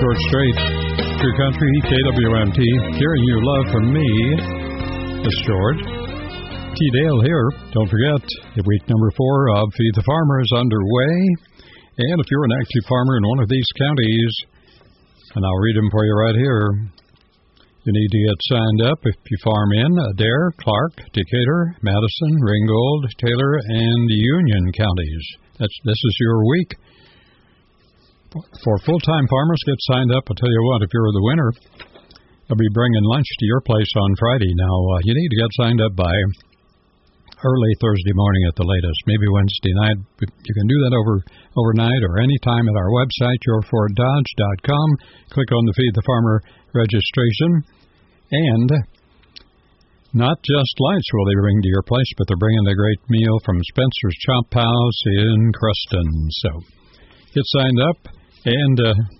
George Strait, True Country, KWMT. Hearing you love from me, it's George. T. Dale here. Don't forget, week number 4 of Feed the Farmer is underway. And if you're an active farmer in one of these counties, and I'll read them for you right here, you need to get signed up if you farm in Adair, Clark, Decatur, Madison, Ringgold, Taylor, and Union counties. This is your week. For full-time farmers, get signed up. I'll tell you what, if you're the winner, they'll be bringing lunch to your place on Friday. Now, you need to get signed up by early Thursday morning at the latest, maybe Wednesday night. You can do that overnight or any time at our website, yourforddodge.com. Click on the Feed the Farmer registration. And not just lunch will they bring to your place, but they're bringing a great meal from Spencer's Chop House in Cruston. So get signed up and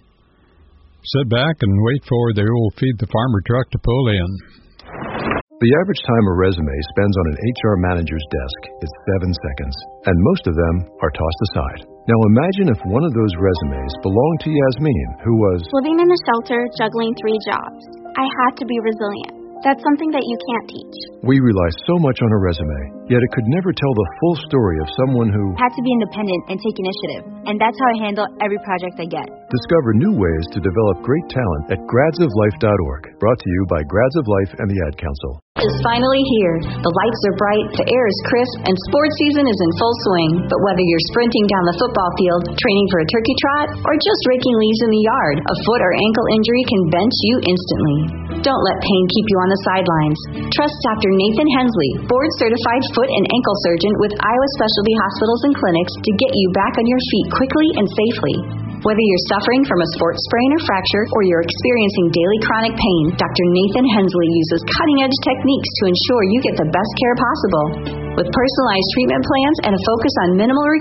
sit back and wait for the old Feed the Farmer truck to pull in. The average time a resume spends on an HR manager's desk is 7 seconds, and most of them are tossed aside. Now imagine if one of those resumes belonged to Yasmin, who was living in a shelter, juggling 3 jobs. I had to be resilient. That's something that you can't teach. We rely so much on a resume, yet it could never tell the full story of someone who had to be independent and take initiative. And that's how I handle every project I get. Discover new ways to develop great talent at gradsoflife.org. Brought to you by Grads of Life and the Ad Council. Is finally here. The lights are bright, the air is crisp, and sports season is in full swing. But whether you're sprinting down the football field, training for a turkey trot, or just raking leaves in the yard, a foot or ankle injury can bench you instantly. Don't let pain keep you on the sidelines. Trust Dr. Nathan Hensley, board-certified foot and ankle surgeon with Iowa Specialty Hospitals and Clinics, to get you back on your feet quickly and safely. Whether you're suffering from a sports sprain or fracture, or you're experiencing daily chronic pain, Dr. Nathan Hensley uses cutting-edge techniques to ensure you get the best care possible. With personalized treatment plans and a focus on minimal